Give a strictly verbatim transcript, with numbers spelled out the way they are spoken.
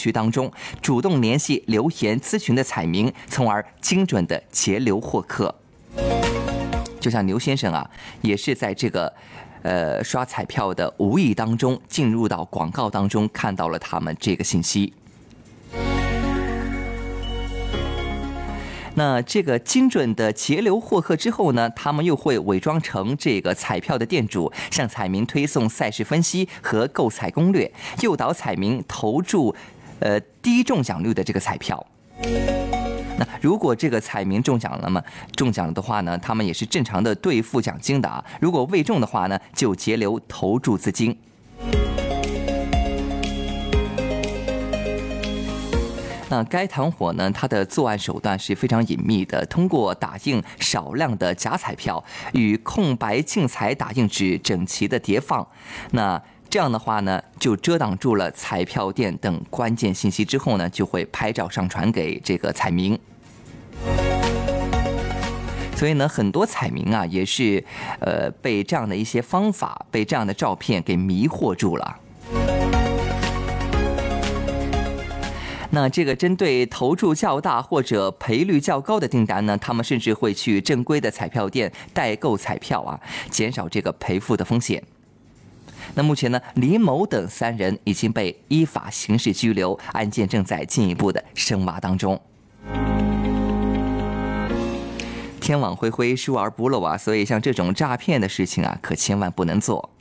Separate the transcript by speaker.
Speaker 1: 区当中，主动联系留言咨询的彩民，从而精准的截留获客。就像牛先生啊，也是在这个呃刷彩票的无意当中进入到广告当中，看到了他们这个信息。那这个精准的截留获客之后呢，他们又会伪装成这个彩票的店主，向彩民推送赛事分析和购彩攻略，诱导彩民投注呃低中奖率的这个彩票。那如果这个彩民中奖了嘛，中奖的话呢，他们也是正常的兑付奖金的啊。如果未中的话呢，就截留投注资金。那该团伙呢，它的作案手段是非常隐秘的，通过打印少量的假彩票与空白竞彩打印纸整齐的叠放，那这样的话呢，就遮挡住了彩票店等关键信息之后呢，就会拍照上传给这个彩民。所以呢，很多彩民啊，也是呃被这样的一些方法，被这样的照片给迷惑住了。那这个针对投注较大或者赔率较高的订单呢，他们甚至会去正规的彩票店代购彩票啊，减少这个赔付的风险。那目前呢，李某等三人已经被依法刑事拘留，案件正在进一步的深挖当中。天网恢恢，疏而不漏啊，所以像这种诈骗的事情啊，可千万不能做。